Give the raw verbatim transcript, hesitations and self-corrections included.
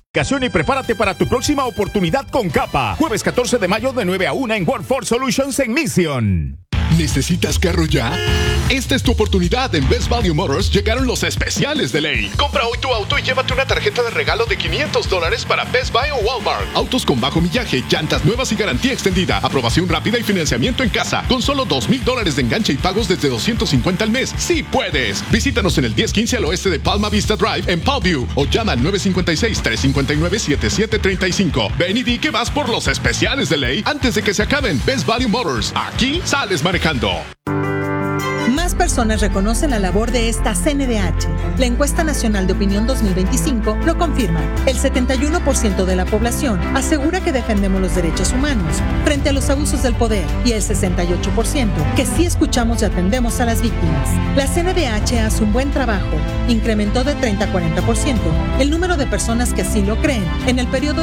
Y prepárate para tu próxima oportunidad con Capa. Jueves catorce de mayo de nueve a una en Workforce Solutions en Mission. ¿Necesitas carro ya? Esta es tu oportunidad. En Best Value Motors llegaron los especiales de ley. Compra hoy tu auto y llévate una tarjeta de regalo de quinientos dólares para Best Buy o Walmart. Autos con bajo millaje, llantas nuevas y garantía extendida. Aprobación rápida y financiamiento en casa. Con solo dos mil dólares de enganche y pagos desde doscientos cincuenta al mes. ¡Sí puedes! Visítanos en el diez quince al oeste de Palma Vista Drive en Palmview o llama al nueve cinco seis, tres cinco nueve, siete siete tres cinco. Ven y di que vas por los especiales de ley antes de que se acaben. Best Value Motors. Aquí sales manejando. Más personas reconocen la labor de esta C N D H. La encuesta nacional de opinión dos mil veinticinco lo confirma. El setenta y uno por ciento de la población asegura que defendemos los derechos humanos frente a los abusos del poder y el sesenta y ocho por ciento que sí escuchamos y atendemos a las víctimas. La C N D H hace un buen trabajo. Incrementó de treinta a cuarenta por ciento el número de personas que así lo creen en el periodo